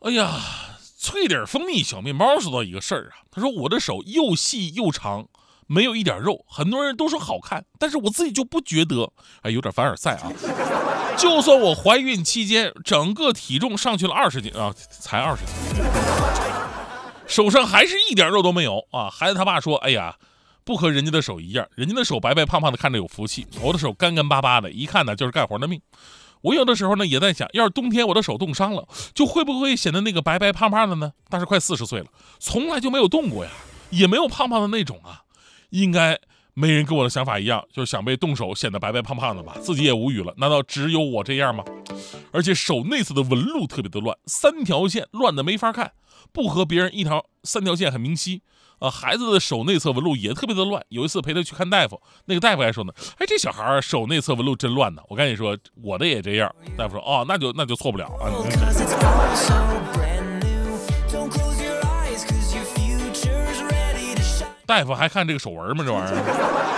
哎呀，脆点蜂蜜小面包说到一个事儿啊，他说我的手又细又长，没有一点肉，很多人都说好看，但是我自己就不觉得，哎，有点凡尔赛啊。就算我怀孕期间整个体重上去了20斤啊，才20斤，手上还是一点肉都没有啊。孩子他爸说，哎呀，不和人家的手一样，人家的手白白胖胖的，看着有福气，我的手干干巴巴的，一看呢就是干活的命。我有的时候呢也在想，要是冬天我的手冻伤了，就会不会显得那个白白胖胖的呢？但是快40岁了，从来就没有冻过呀，也没有胖胖的那种啊，应该没人跟我的想法一样，就是想被冻手显得白白胖胖的吧？自己也无语了，难道只有我这样吗？而且手内侧的纹路特别的乱，3条线乱的没法看，不和别人3条线很明晰。孩子的手内侧纹路也特别的乱。有一次陪他去看大夫，那个大夫还说呢，哎，这小孩手内侧纹路真乱呢。我赶紧说，我的也这样。大夫说，哦，那就错不了啊。大夫还看这个手纹吗？这玩意儿。